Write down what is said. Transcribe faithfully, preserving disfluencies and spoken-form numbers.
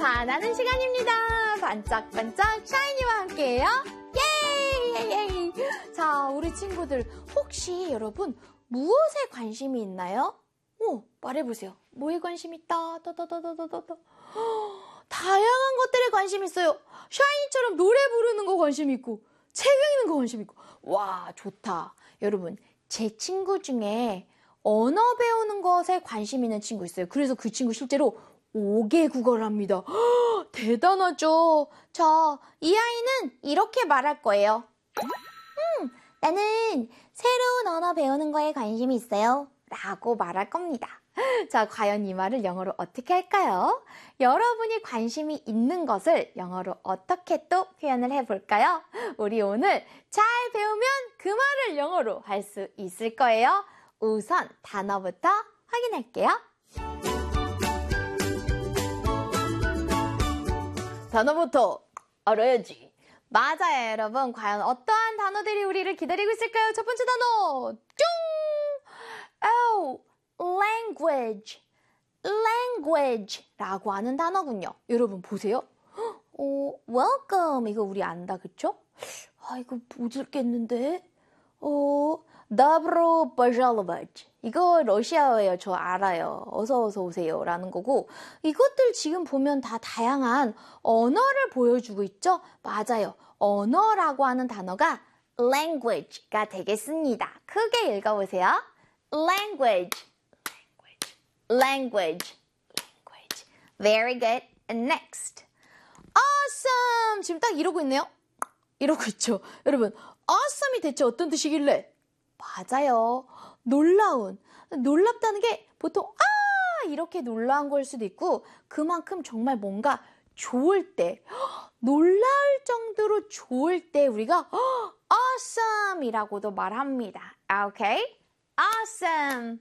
반하는 시간입니다. 반짝반짝 샤이니와 함께해요. 예이! 예이! 자, 우리 친구들 혹시 여러분 무엇에 관심이 있나요? 오, 말해보세요. 뭐에 관심 있다? 더더더더더더. 다양한 것들에 관심 있어요. 샤이니처럼 노래 부르는 거 관심 있고 책 읽는 거 관심 있고. 와, 좋다. 여러분, 제 친구 중에 언어 배우는 것에 관심 있는 친구 있어요. 그래서 그 친구 실제로 오 개 국어를 합니다. 허, 대단하죠? 자, 이 아이는 이렇게 말할 거예요. 음, 나는 새로운 언어 배우는 거에 관심이 있어요. 라고 말할 겁니다. 자, 과연 이 말을 영어로 어떻게 할까요? 여러분이 관심이 있는 것을 영어로 어떻게 또 표현을 해볼까요? 우리 오늘 잘 배우면 그 말을 영어로 할 수 있을 거예요. 우선 단어부터 확인할게요. 단어부터 알아야지. 맞아요, 여러분. 과연 어떠한 단어들이 우리를 기다리고 있을까요? 첫 번째 단어, 뿅! Oh, language. language 라고 하는 단어군요. 여러분 보세요. 어, welcome 이거 우리 안다, 그쵸? 아, 이거 못 읽겠는데. 어, добро пожаловать. 이거 러시아어예요. 저 알아요. 어서 어서 오세요 라는 거고, 이것들 지금 보면 다 다양한 언어를 보여주고 있죠? 맞아요. 언어라고 하는 단어가 language가 되겠습니다. 크게 읽어보세요. language, language, language, language. Very good. And next. Awesome. 지금 딱 이러고 있네요. 이러고 있죠. 여러분, awesome이 대체 어떤 뜻이길래? 맞아요. 놀라운. 놀랍다는 게 보통 아 이렇게 놀라운 걸 수도 있고, 그만큼 정말 뭔가 좋을 때, 놀라울 정도로 좋을 때 우리가 awesome 이라고도 말합니다. 오케이? Awesome.